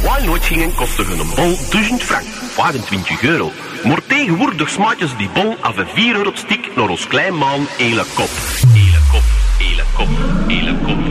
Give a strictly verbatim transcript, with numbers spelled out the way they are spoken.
wij nooit gingen, kostte een bol duizend frank, vijfentwintig euro. Maar tegenwoordig smaakjes die bon af een vier euro stik naar ons klein maan hele kop. Hele kop, hele kop, hele kop.